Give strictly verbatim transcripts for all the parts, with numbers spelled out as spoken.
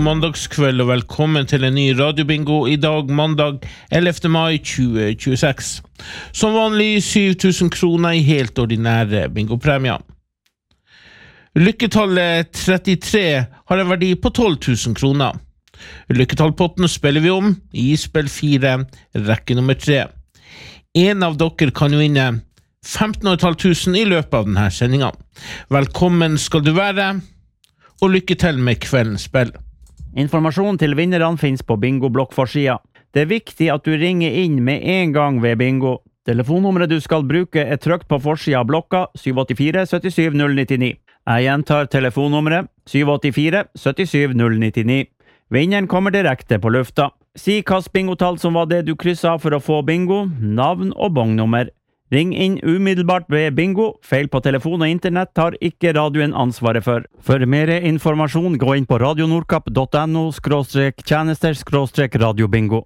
mandagskveld og velkommen til en ny radiobingo I dag mandag ellevte mai tjue tjueseks. Som vanlig syv tusen kroner I helt ordinære bingopremier. Lykketallet trettitre har en verdi på tolv tusen kroner. Lykketallpotten spiller vi om I spill fire, rekke nummer tre. En av dere kan jo vinne femten tusen I løpet av denne sendingen. Velkommen skal du være, og lykke til med kveldens spill. Informasjon til vinnerne finnes på bingo-blokkforsida. Det er viktig at du ringer inn med en gang ved bingo. Telefonnummeret du skal bruke er trykt på forsida av blokka syv åtte fire sytti syv null ni ni. Jeg gjentar telefonnummeret syv åtte fire sytti syv null ni ni. Vinneren kommer direkte på lufta. Si hvilket bingotall som var det du krysset av for å få bingo, navn og bongnummer. Ring inn umiddelbart ved bingo. Feil på telefon og internett tar ikke radioen ansvaret for. For mer informasjon, gå inn på radionordkapp punktum no skråstrek tjenester skråstrek radiobingo.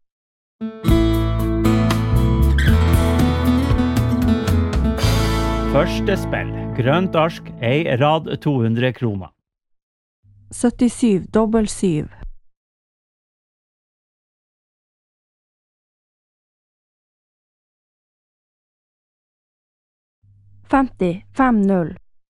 Første spill. Grønt arsk, ei rad to hundre kroner. syttisju, dobbelt syv. femti, fem null.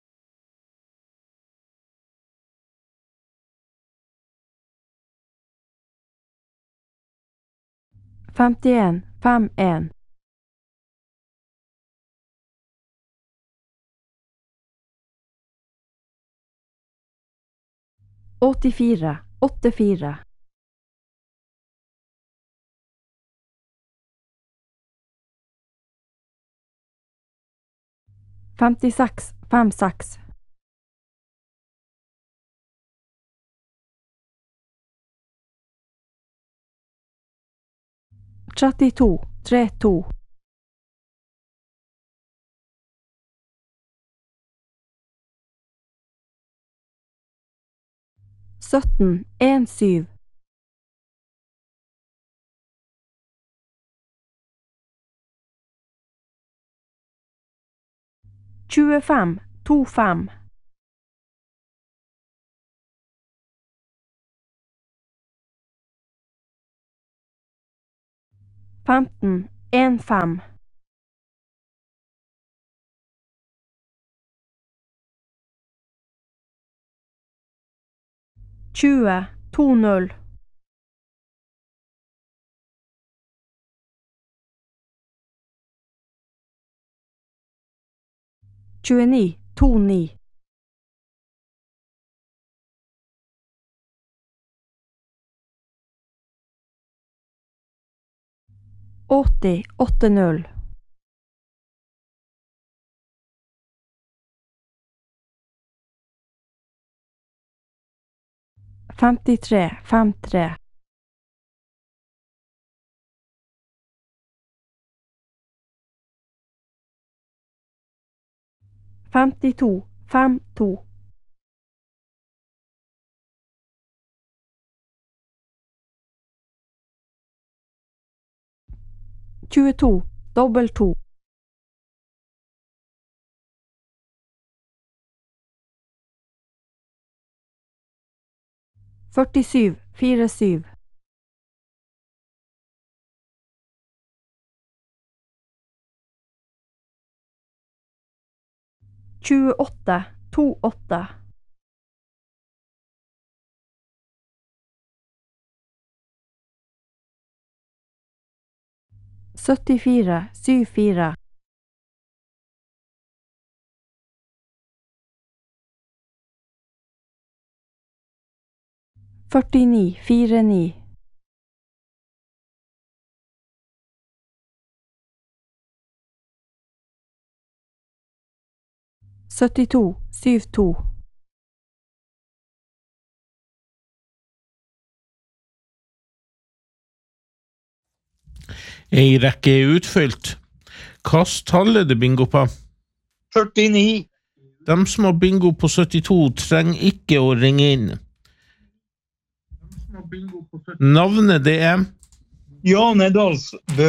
femtien, fem en. åttifire, åtte fire. femtiseks, fem seks. trettito, tre to. sytten, en syv. tjuefem, to fem. femten, en fem. tjue, to null. tjueni, to ni. åtti, åtte null. femtitre, fem tre. femtito, fem to. tjueto, dobbelt to. førtisju, fire syv. tjueåtte, to åtte. syttifire, syv fire. førtini, fire ni. syttito, syv to. Ei rekke er utfylt. Kast tallet det bingo på. førtini. De som har bingo på syttito trenger ikke å ringe inn. Navnet det er Jan Edals Bø.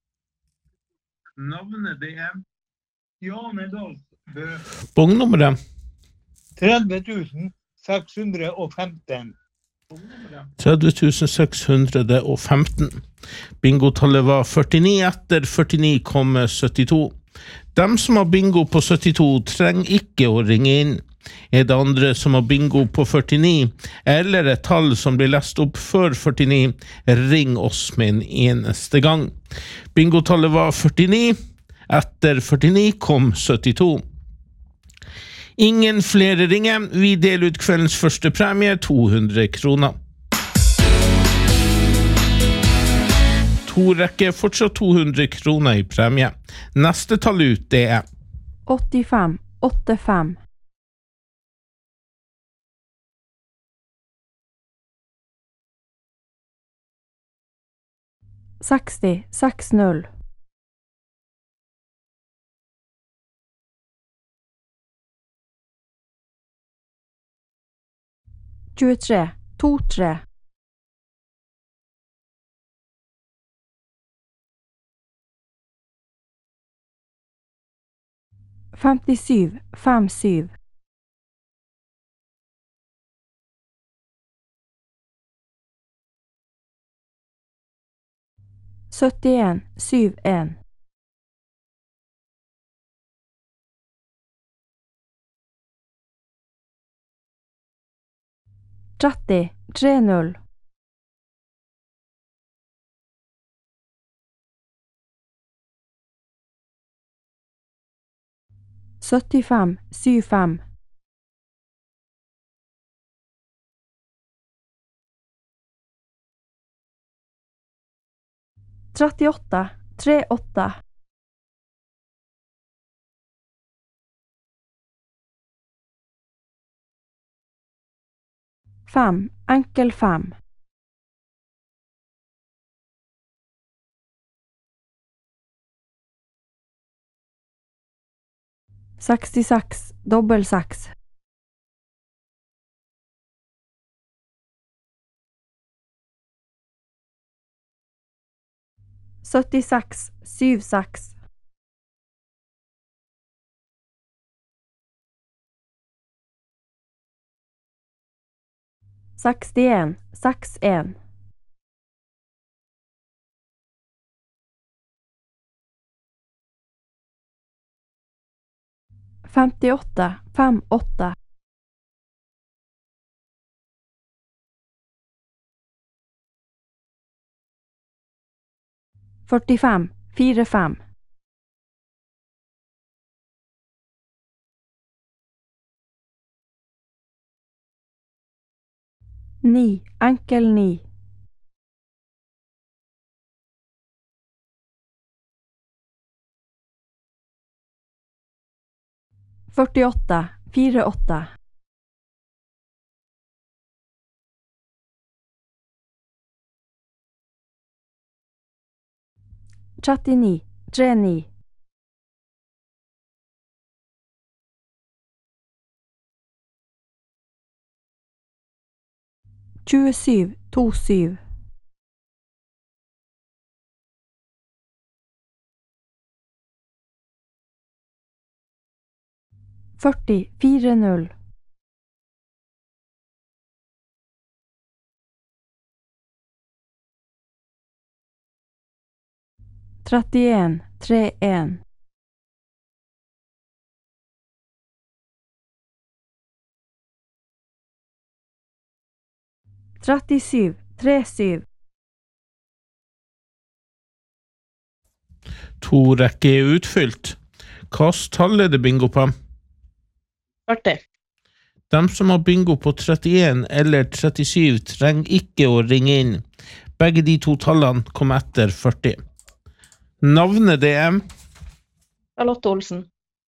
Navnet det er Jan Edals Bø. Bongnummeret tretti tusen seks hundre og femten. tretti tusen seks hundre og femten. Bingotallet var førtini, etter førtini kom syttito. Dem som har bingo på syttito trenger ikke å ringe inn. Er det andre som har bingo på førtini, eller et tall som blir lest opp før førtini, ring oss med en eneste gang. Bingotallet var førtini, etter førtini kom syttito. Ingen flere ringer, vi deler ut kveldens første premie, to hundre kroner. To rekker fortsatt to hundre kroner i premie. Neste tall ut, det er åttifem åttifem. seksti seksti. tjuetre tjuetre. femtisju femtisju. syttien syttien. tretti tretti. syttifem syttifem. trettiåtte trettiåtte. fem enkel fem. sekstiseks dobbel seks. syttiseks syttiseks. sekstien sekstien. femtiåtte femtiåtte. førtifem førtifem. ni enkel ni. førtiåtte førtiåtte. trettini trettini. tjuesju tjuesju. førti førti. trettien trettien. trettisju trettisju. To rekker er utfylt. Hvilket tall er det bingo på? førti. De som har bingo på trettien eller trettisju trenger ikke å ringe inn. Begge de to tallene kom etter førti. Navnet det er Charlotte Olsen.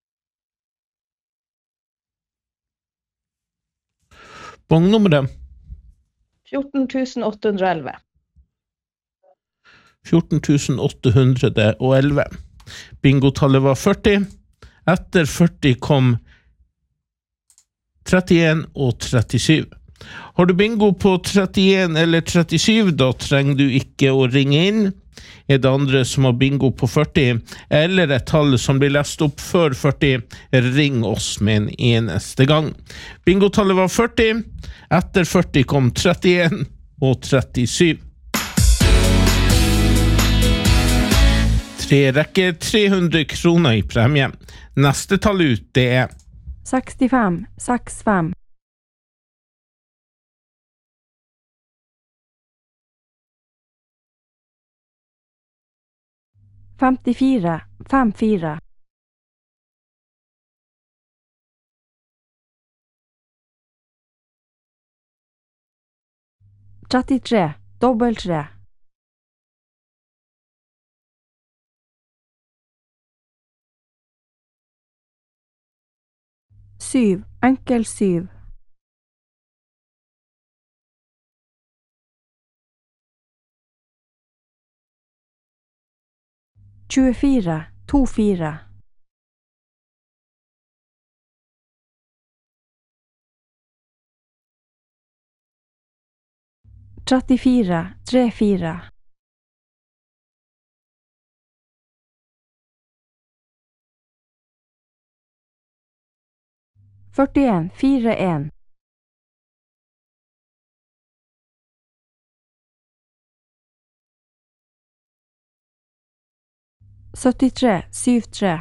Bongnummeret fjorten tusen åtte hundre og elleve. fjorten tusen åtte hundre og elleve. Bingotallet var førti. Etter førti kom trettien og trettisju. Har du bingo på trettien eller trettisju, da trenger du ikke å ringe inn. Er det andre som har bingo på førti, eller et tall som blir lest opp før førti, ring oss med en eneste gang. Bingotallet var førti, etter førti kom trettien og trettisyv. Tre rekker tre hundre kroner i premie. Neste tall ut, det er sekstifem, sekstifem. femtifire, femtifire. trettitre, dobbeltre. Syv, enkel syv. tjuefire, to fire. trettifire, tre fire. førtien, fire en. syttitre, syv tre.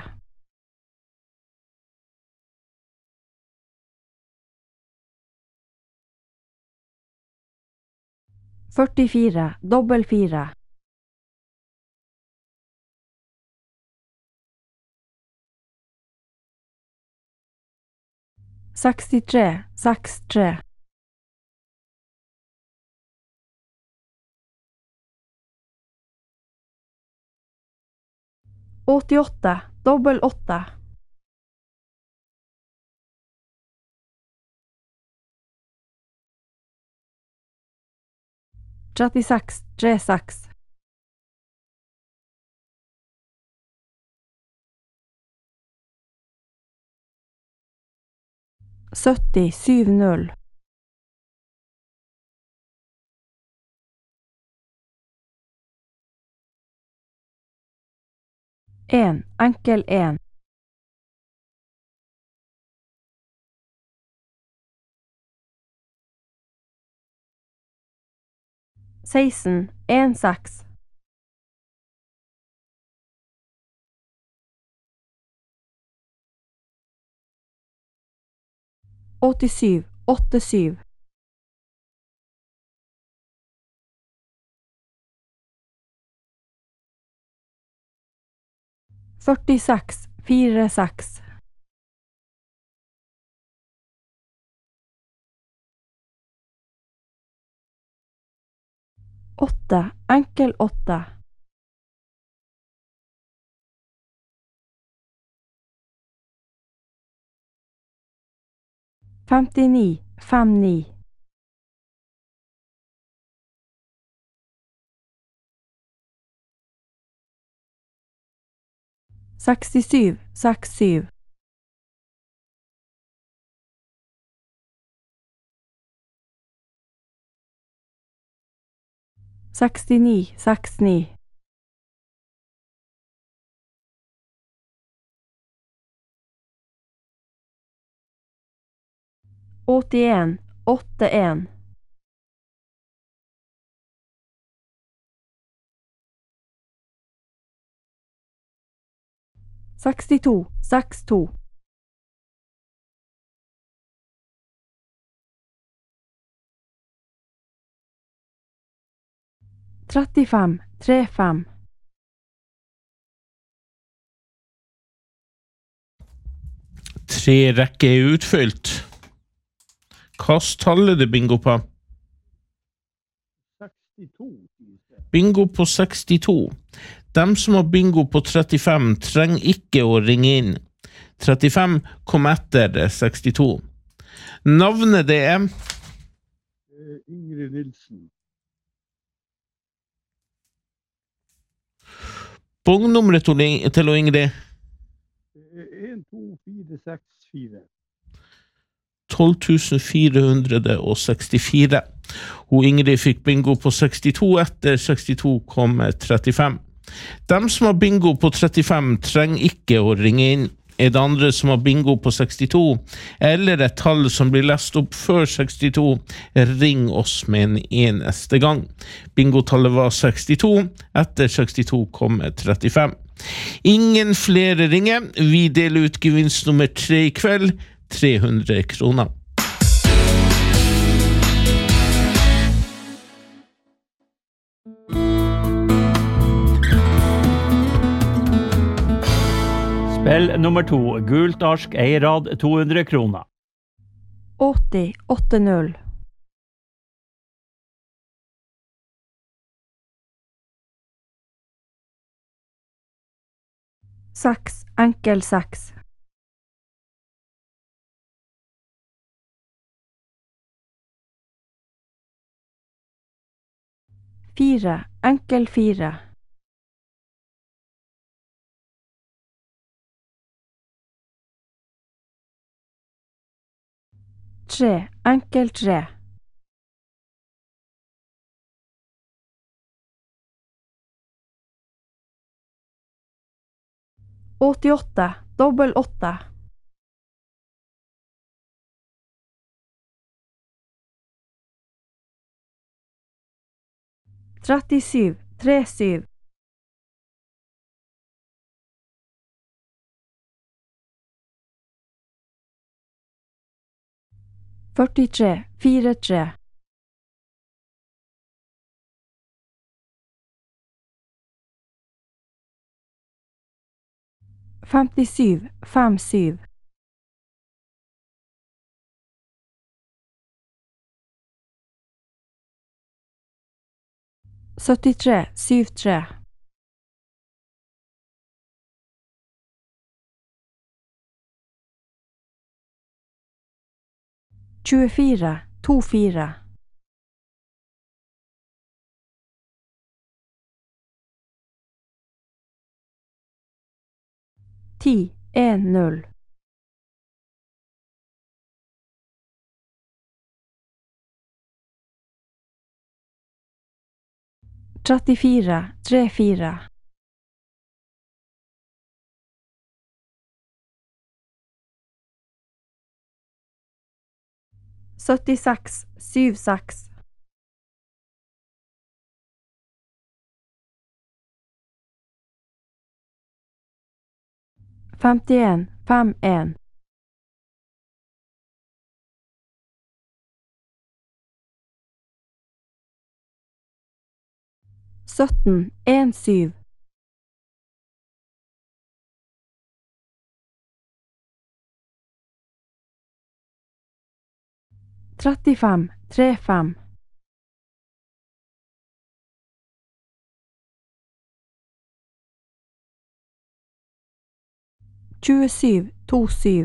førtifire, dobbel fire. sekstitre, seks tre. åttiåtte, dobbel åtte. trettiseks, tre seks. sytti, syv null. en, enkel en. seksten, en seks. åttisyv, åtte syv. førtiseks, fire seks. åtte, enkel åtte. femtini, fem ni. sekstisju, seks syv. sekstini, seks ni. åttien, åtte en. sekstito, seks to. trettifem, tre fem. Tre rekker er utfylt. Kast tallet det bingo på. sekstito. Bingo på sekstito. Dem som har bingo på trettifem trenger ikke å ringe inn. trettifem kom etter sekstito. Navnet det er Ingrid Nilsen. Bongnummeret til Ingrid. en to fire seks fire. tolv tusen fire hundre sekstifire. Hun Ingrid fikk bingo på sekstito, etter sekstito kom trettifem. Dem som har bingo på trettifem trenger ikke å ringe inn. Er det andre som har bingo på sekstito, eller et tall som blir lest opp før sekstito, ring oss med en eneste gang. Bingotallet var sekstito, etter sekstito kom trettifem. Ingen flere ringer. Vi deler ut gevinst nummer tre i kveld, tre hundre kroner. Spill nummer to, gult arsk, eirad, to hundre kroner. åtti åtte null. seks, enkel seks. fire, enkel fire. tre, enkel tre. åttiåtte, dobbel åtte. trettisju, tre syv. førtitre, fire tre. femtisju, fem syv. syttitre, syv tre. tjuefire, to fire. ti, en null. trettifire, tre fire. syttiseks, syv seks. femtien, fem en. sytten, en syv. trettifem, tre fem. tjuesju, to syv.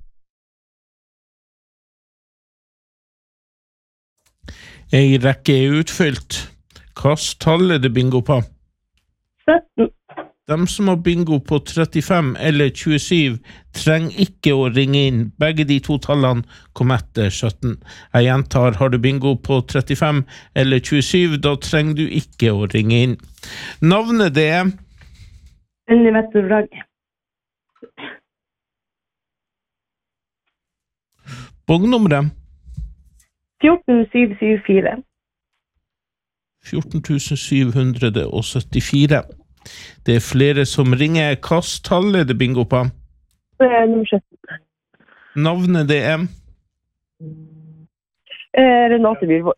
Ei rekke er utfylt. Hvilket tall er det bingo på? sytten. De som har bingo på trettifem eller tjuesju trenger ikke å ringe inn. Begge de to tallene kom etter sytten. Jeg gjentar, har du bingo på trettifem eller tjuesju, da trenger du ikke å ringe inn. Navnet det er Unni Mette Vrag. bongnummeret fjorten syv syv fire. fjorten tusen syv hundre syttifire. Det er flere som ringer. Hvilket tall er det bingo på? Det er nummer sytten. Navnet det er Eh, Renate Byrvår.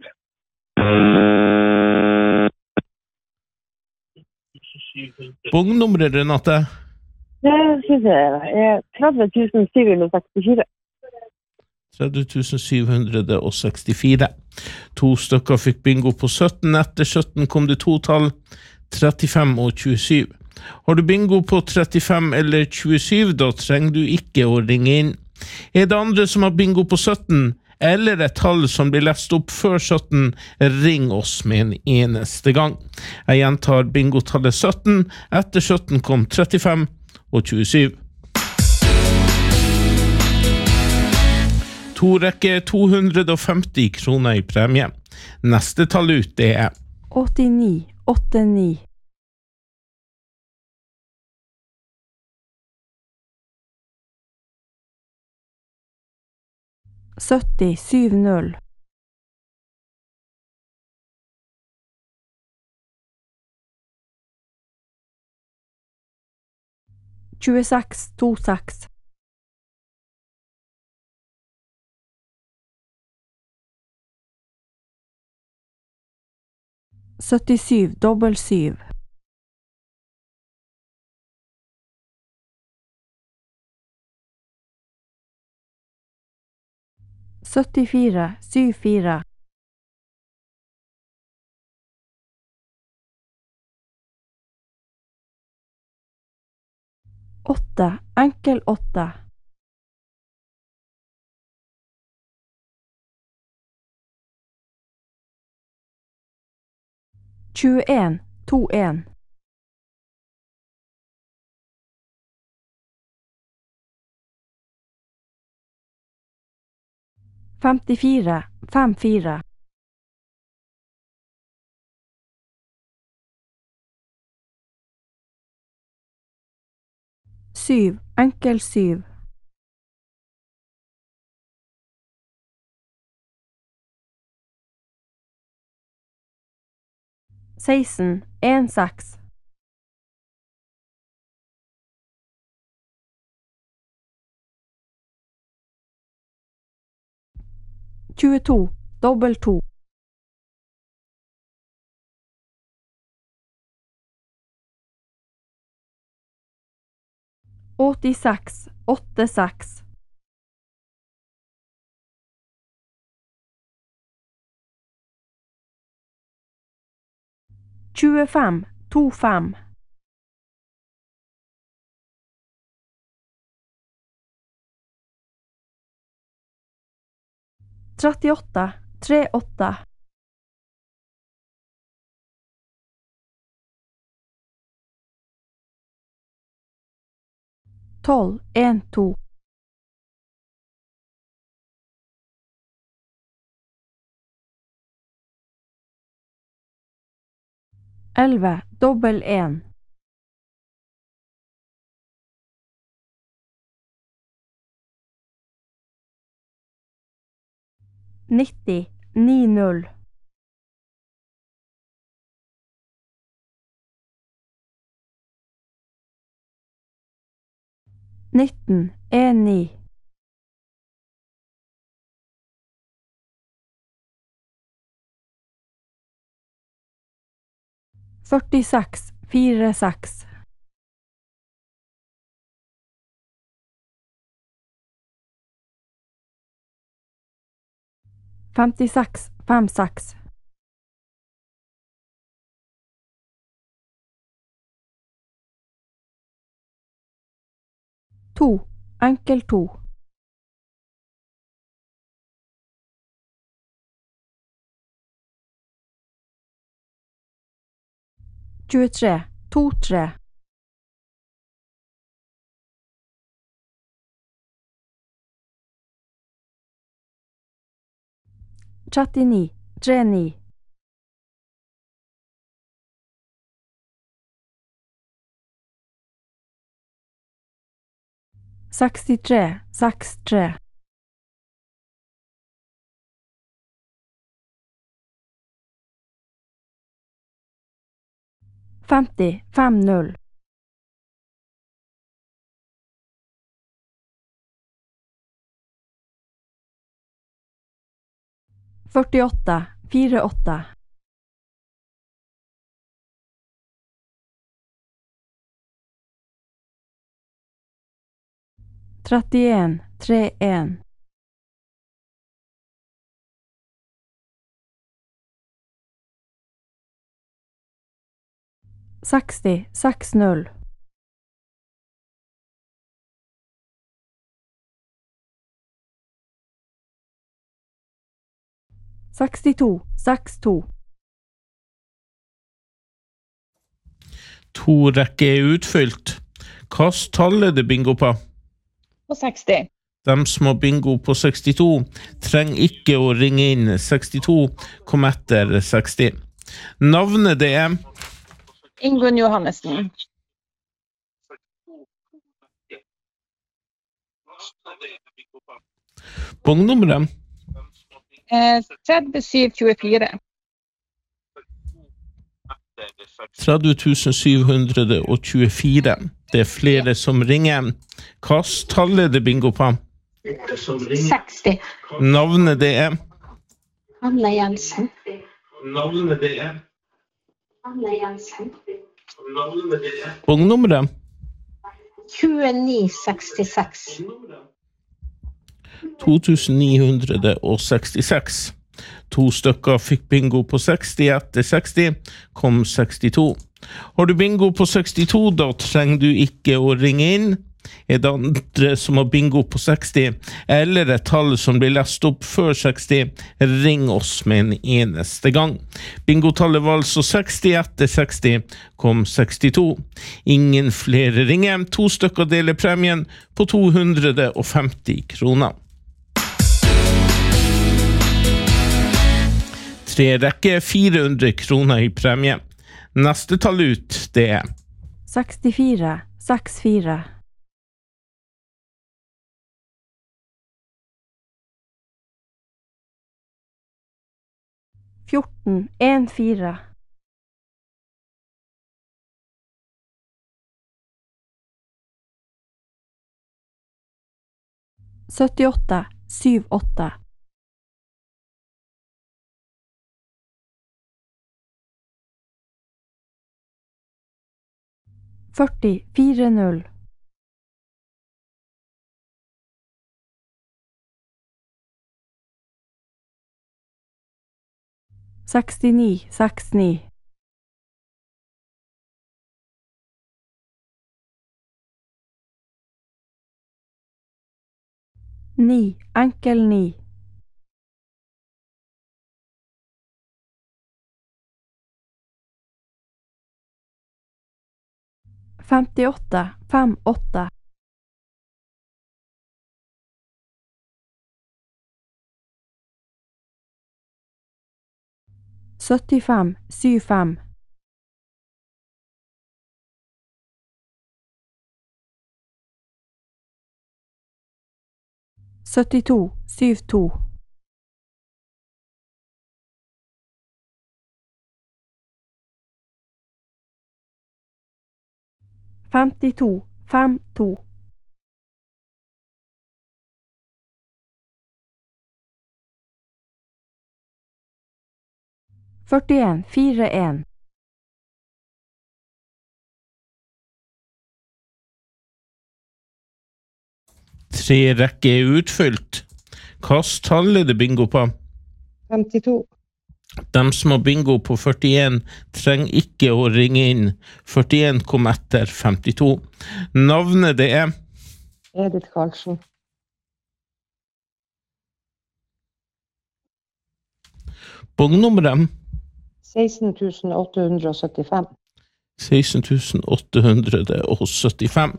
bongnummeret, Renate. Det synes jeg er tretti tusen syv hundre sekstifire. tretti tusen syv hundre sekstifire. To stykker fikk bingo på sytten. Etter sytten kom det to tall, trettifem og tjuesju. Har du bingo på trettifem eller tjuesju, da trenger du ikke å ringe inn. Er det andre som har bingo på sytten, eller et tall som blir lest opp før sytten, ring oss med en eneste gang. Jeg gjentar bingotallet sytten. Etter sytten kom trettifem og tjuesju. To rekke to hundre og femti kroner i premie. Neste tall ut, det er åttini, åttini. sytti, syvti. tjueseks, tjueseks. syttisju, dobbel syv. syttifire, syvtifire. Åtte, enkel åtte. tjueen, toen. femtifire, femtifire. Syv, enkel syv. seksten, en seks. tjueto, dobbel to. åttiseks, åtte seks. tjuefem, to fem. trettiåtte, tre åtte. tolv, en to. elleve, dobbel en. nitti, ni null. nitten, en ni. førtiseks, fire seks. femtiseks, fem seks. to, enkel to. tjuetre, to tre. trettini, tre ni. sekstitre, seks tre. femti, fem null. førtiåtte, fire åtte. trettien, tre en. seksti, seks null. sekstito, seks to. To rekke er utfylt. Hva tallet det bingo på? På seksti. De som har bingo på sekstito trenger ikke å ringe inn. sekstito kom etter seksti. Navnet det er Ingunn Johannessen. bongnummeret. Eh, trettisju tjuefire. tretti tusen syv hundre og tjuefire. Det er flere som ringer. Hva tallet det bingo på? seksti. Navnet det er Hanne Jensen. Navnet det er Hanne Jensen. bongnummeret. tjueni sekstiseks. to tusen ni hundre og sekstiseks. To stykker fikk bingo på seksti. Etter seksti kom sekstito. Har du bingo på sekstito, da trenger du ikke å ringe inn. Er det andre som har bingo på seksti, eller et tall som blir lest opp før seksti, ring oss med en eneste gang. Bingotallet var altså seksti. Etter seksti kom sekstito. Ingen flere ringer. To stykker deler premien på to hundre og femti kroner. Tre rekke fire hundre kroner i premie. Neste tall ut, det er sekstifire sekstifire. fjorten fjorten. syttiåtte syttiåtte. førti fire null. sekstini sekstini. ni enkel ni. femtiåtte fem åtte. syttifem syv fem. syttito syv to. femtito fem to. førtien fire en. tre rekke er utfylt. Hva tallet det bingo på? femtito. De som har bingo på førtien trenger ikke å ringe inn. førtien kom etter femtito. Navnet det er Edith Karlsen. bongnummeret. seksten tusen åtte hundre og syttifem. seksten tusen åtte hundre og syttifem.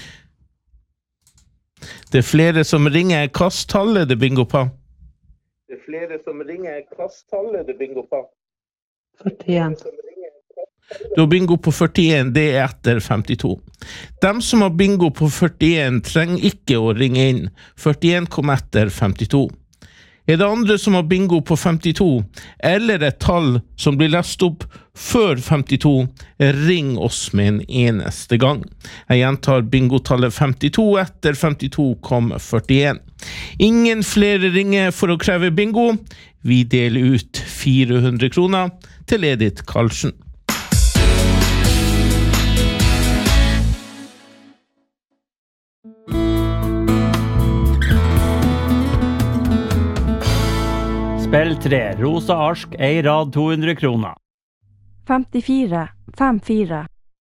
Det er flere som ringer. Hva tallet det bingo på? Det er flere som ringer. Hva tallet det bingo på? førtien. Du har bingo på førtien, det er etter femtito. De som har bingo på førtien trenger ikke å ringe inn. førtien kom etter femtito. Er det andre som har bingo på femtito, eller et tall som blir lest opp før femtito, ring oss med en eneste gang. Jeg gjentar bingotallet femtito. Etter femtito kom førtien. Ingen flere ringer for å kreve bingo. Vi deler ut fire hundre kroner til Edith Karlsen. Spill tre. Rosa Arsk, ei rad to hundre kroner. femtifire fem fire.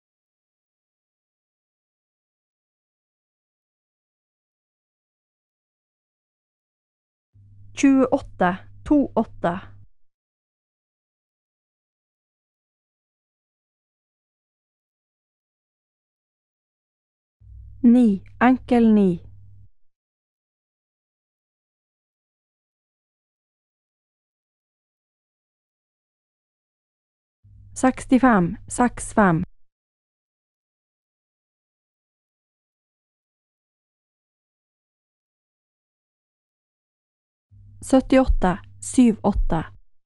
tjueåtte to åtte. ni enkel ni. sekstifem, sekstifem. syttiåtte, syttiåtte.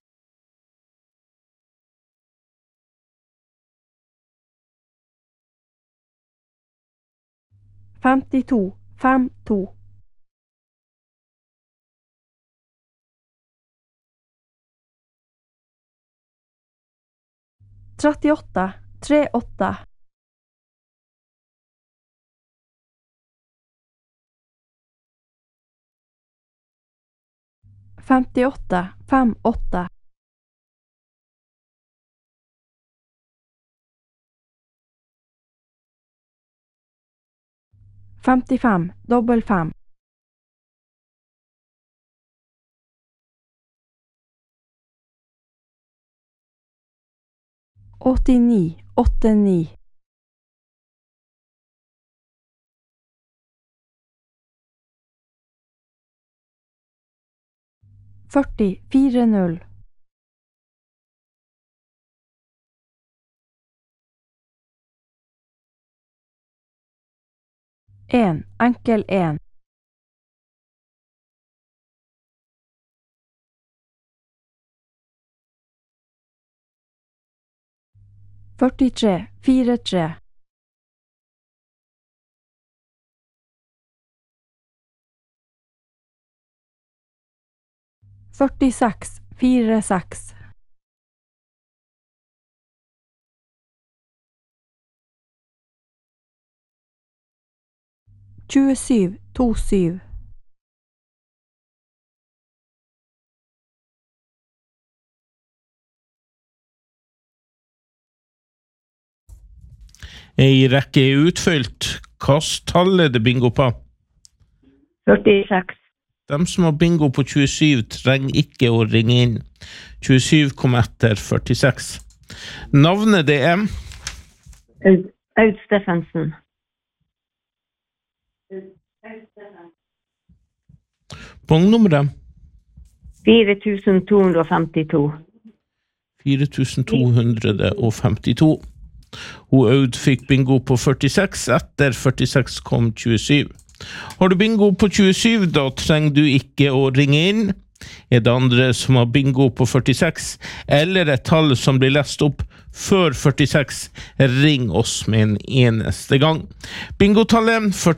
femtito, femtito. trettiåtte, trettiåtte. femtiåtte, femtiåtte. femtifem, dobbel fem. åttini, åttini. førti, fire null. en, enkel en. førtitre, fire tre. førtiseks, fire seks. tjuesju, to syv. Ei rekke er utfylt. Hvilket tall er det bingo på? førtiseks. De som har bingo på tjuesju trenger ikke å ringe inn. tjuesju kom etter førtiseks. Navnet det er Aud, Aud Steffensen. Pongnummeret fire tusen to hundre og femtito. fire tusen to hundre og femtito. Hun Aud fikk bingo på førtiseks, etter førtiseks kom tjuesju. Har du bingo på tjuesju, da trenger du ikke å ringe inn. Er det andre som har bingo på førtiseks, eller et tall som blir lest opp før førtiseks, ring oss med en eneste gang. Bingotallet